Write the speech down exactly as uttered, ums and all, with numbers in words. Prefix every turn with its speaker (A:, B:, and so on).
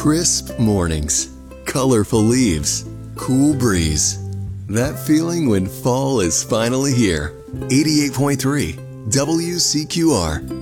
A: Crisp mornings, colorful leaves, cool breeze. That feeling when fall is finally here. eighty-eight point three W C Q R